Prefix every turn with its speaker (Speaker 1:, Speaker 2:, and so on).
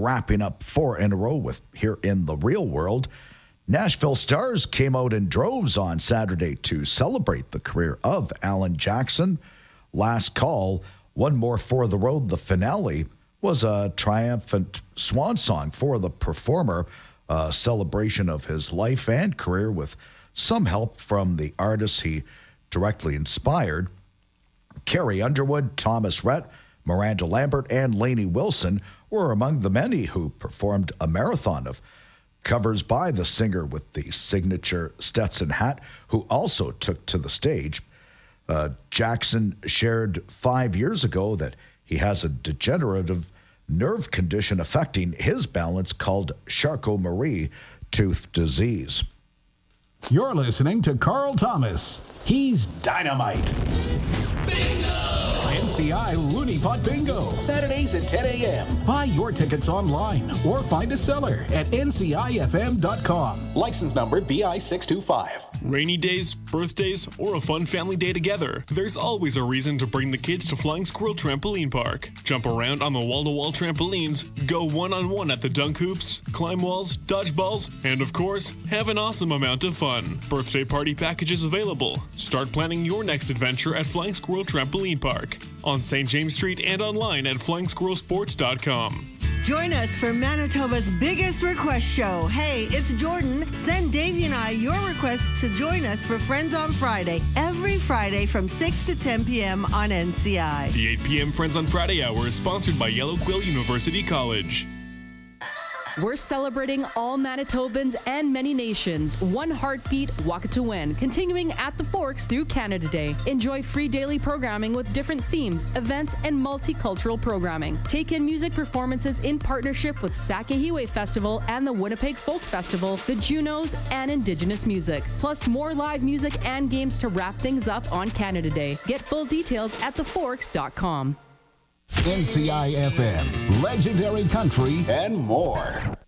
Speaker 1: wrapping up 4 in a row with here in the real world. Nashville Stars came out in droves on Saturday to celebrate the career of Alan Jackson. Last call, one more for the road. The finale was a triumphant swan song for the performer, a celebration of his life and career with some help from the artists he directly inspired. Carrie Underwood, Thomas Rhett, Miranda Lambert, and Lainey Wilson were among the many who performed a marathon of covers by the singer with the signature Stetson hat, who also took to the stage. Jackson shared 5 years ago that he has a degenerative nerve condition affecting his balance called Charcot-Marie tooth disease.
Speaker 2: You're listening to Carl Thomas. He's dynamite. NCI Looney Pot Bingo, Saturdays at 10 a.m. Buy your tickets online or find a seller at ncifm.com. License number BI625.
Speaker 3: Rainy days, birthdays, or a fun family day together, there's always a reason to bring the kids to Flying Squirrel Trampoline Park. Jump around on the wall-to-wall trampolines, go one-on-one at the dunk hoops, climb walls, dodge balls, and of course, have an awesome amount of fun. Birthday party packages available. Start planning your next adventure at Flying Squirrel Trampoline Park on St. James Street and online at flying-squirrelsports.com.
Speaker 4: Join us for Manitoba's biggest request show. Hey, it's Jordan. Send Davey and I your request to join us for Friends on Friday, every Friday from 6 to 10 p.m. on NCI.
Speaker 3: The 8 p.m. Friends on Friday hour is sponsored by Yellow Quill University College.
Speaker 5: We're celebrating all Manitobans and many nations. One heartbeat, walk it to win. Continuing at the Forks through Canada Day. Enjoy free daily programming with different themes, events, and multicultural programming. Take in music performances in partnership with Sakahiwe Festival and the Winnipeg Folk Festival, the Junos, and Indigenous music. Plus more live music and games to wrap things up on Canada Day. Get full details at theforks.com.
Speaker 2: NCI FM, legendary country, and more.